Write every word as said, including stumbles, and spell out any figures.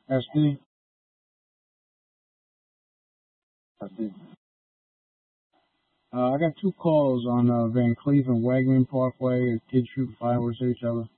S D. S D. Uh, I got two calls on uh, Van Cleef and Wegman Parkway. Kids shooting fireworks at each other.